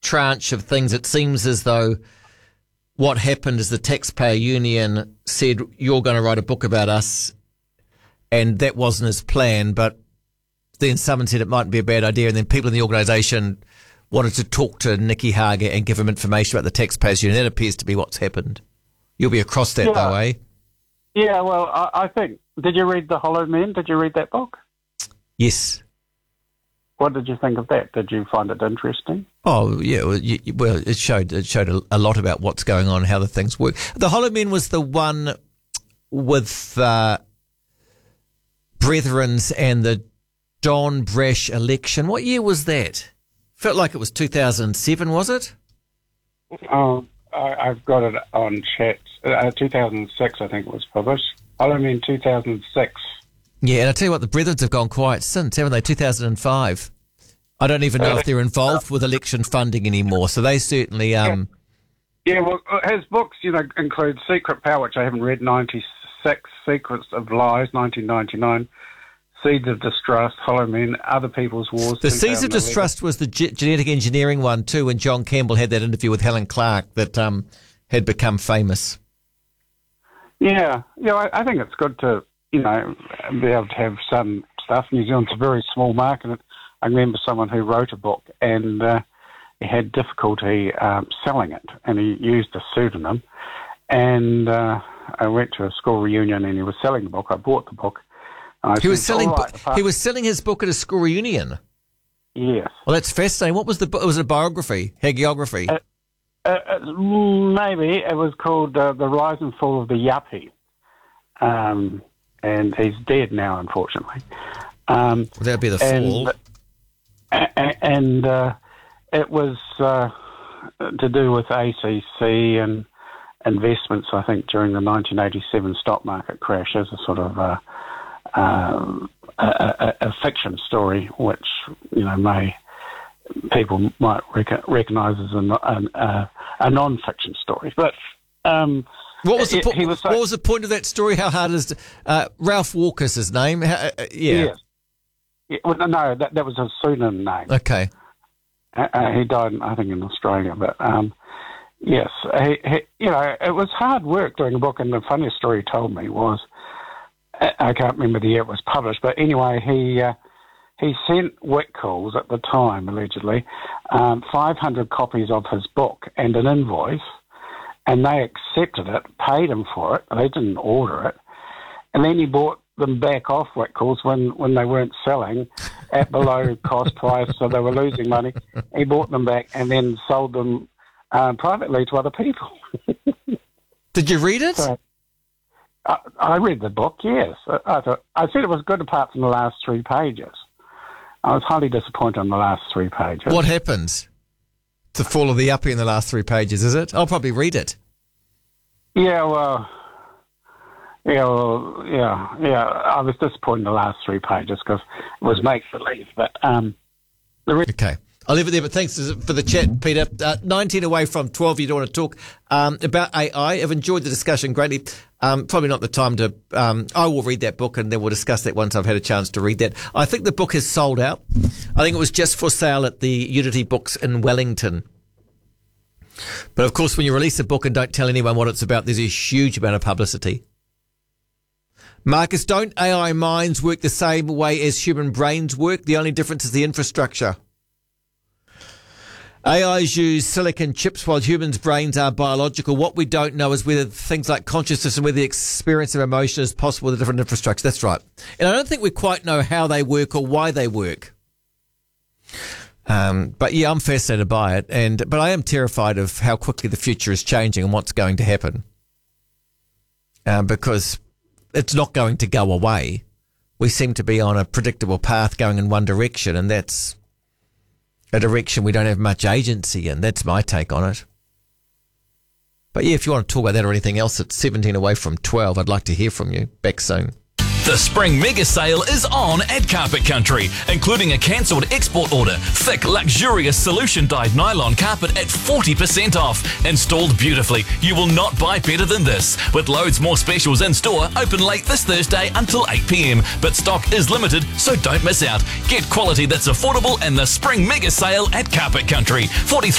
tranche of things, it seems as though what happened is the taxpayer union said, you're going to write a book about us, and that wasn't his plan, but then someone said it mightn't be a bad idea, and then people in the organisation wanted to talk to Nicky Hager and give him information about the taxpayers union. That appears to be what's happened. You'll be across that though, eh? Yeah, well, I think, did you read The Hollow Men? Did you read that book? Yes. What did you think of that? Did you find it interesting? Oh, yeah. Well, it showed a lot about what's going on, how the things work. The Hollow Men was the one with Brethren's and the Don Brash election. What year was that? Felt like it was 2007, was it? Oh, I've got it on chat. 2006, I think it was published. Hollow Men 2006. Yeah, and I tell you what, the Brethren's have gone quiet since, haven't they? 2005. I don't even know if they're involved with election funding anymore, so they certainly... Yeah, well, his books, include Secret Power, which I haven't read, 96, Secrets of Lies, 1999, Seeds of Distrust, Hollow Men, Other People's Wars. The Seeds of Distrust was the genetic engineering one too, when John Campbell had that interview with Helen Clark that had become famous. Yeah, I think it's good to, be able to have some stuff. New Zealand's a very small market. I remember someone who wrote a book and he had difficulty selling it, and he used a pseudonym. And I went to a school reunion and he was selling the book. I bought the book. He was selling his book at a school reunion. Yes. Well, that's fascinating. What was the book? Was it a biography, hagiography? Maybe it was called The Rise and Fall of the Yuppie, and he's dead now, unfortunately. Well, that'd be the fall. And it was to do with ACC and investments. I think during the 1987 stock market crash, as a sort of a fiction story, which people might recognise as a non-fiction story. But what was the point of that story? How hard is Ralph Walker's his name? Yes. Yeah, well, no, that was his pseudonym name. Okay. He died, I think, in Australia. But yes, it was hard work doing the book. And the funniest story he told me was, I can't remember the year it was published, but anyway, he sent Whitcoulls at the time, allegedly, 500 copies of his book and an invoice, and they accepted it, paid him for it. They didn't order it. And then he bought them back off Whitcoulls when they weren't selling at below cost price, so they were losing money. He bought them back and then sold them privately to other people. Did you read it? So, I read the book, yes. I said it was good apart from the last 3 pages. I was highly disappointed on the last 3 pages. What happens? The fall of the Yuppie in the last 3 pages, is it? I'll probably read it. Yeah. I was disappointed in the last 3 pages because it was make-believe. But okay. I'll leave it there, but thanks for the chat, Peter. 19 away from 12, you don't want to talk about AI. I've enjoyed the discussion greatly. Probably not the time to... I will read that book and then we'll discuss that once I've had a chance to read that. I think the book has sold out. I think it was just for sale at the Unity Books in Wellington. But of course, when you release a book and don't tell anyone what it's about, there's a huge amount of publicity. Marcus, don't AI minds work the same way as human brains work? The only difference is the infrastructure. AIs use silicon chips while humans' brains are biological. What we don't know is whether things like consciousness and whether the experience of emotion is possible with a different infrastructure. That's right. And I don't think we quite know how they work or why they work. But yeah, I'm fascinated by it. But I am terrified of how quickly the future is changing and what's going to happen. Because it's not going to go away. We seem to be on a predictable path going in one direction, and that's a direction we don't have much agency in. That's my take on it. But yeah, if you want to talk about that or anything else, it's 17 away from 12. I'd like to hear from you. Back soon. The spring mega sale is on at Carpet Country, including a cancelled export order, thick, luxurious solution-dyed nylon carpet at 40% off. Installed beautifully. You will not buy better than this. With loads more specials in store, open late this Thursday until 8 p.m. But stock is limited, so don't miss out. Get quality that's affordable in the spring mega sale at Carpet Country. 43